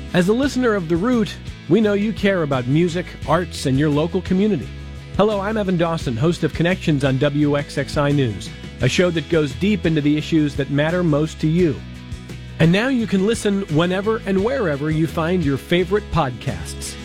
As a listener of The Root, we know you care about music, arts, and your local community. Hello, I'm Evan Dawson, host of Connections on WXXI News, a show that goes deep into the issues that matter most to you. And now you can listen whenever and wherever you find your favorite podcasts.